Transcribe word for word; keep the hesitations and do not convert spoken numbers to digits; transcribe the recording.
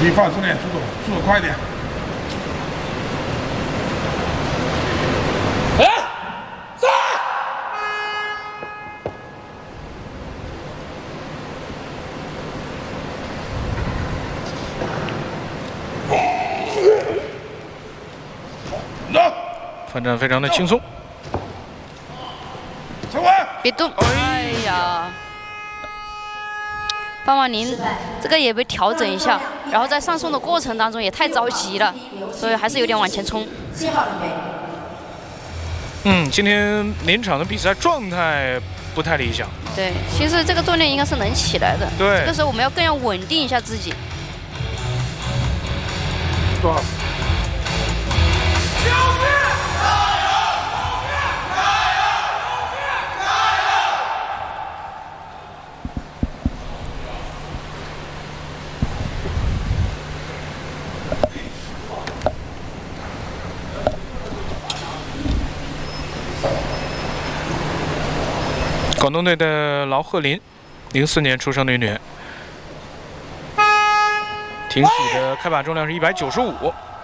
你放松点，出手，出手快点。哎，上！走。 反战非常的轻松。 陈伟， 别动！哎呀。 方婉宁这个也被调整一下，然后在上送的过程当中也太着急了，所以还是有点往前冲。 嗯，今天临场的比赛状态不太理想。 对，其实这个锻炼应该是能起来的。 对， 这个时候我们要更要稳定一下自己。 多少？ 广东队的劳鹤林，零四年出生的女，挺举的开把重量是一百九十五。